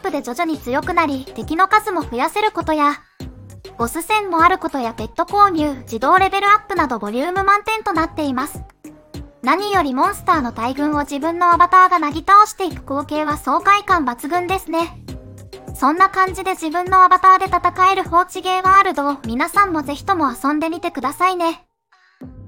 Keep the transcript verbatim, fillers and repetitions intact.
プで徐々に強くなり、敵の数も増やせることや、ボス戦もあることやペット購入、自動レベルアップなどボリューム満点となっています。何よりモンスターの大群を自分のアバターがなぎ倒していく光景は爽快感抜群ですね。そんな感じで自分のアバターで戦える放置ゲーワールドを皆さんもぜひとも遊んでみてくださいね。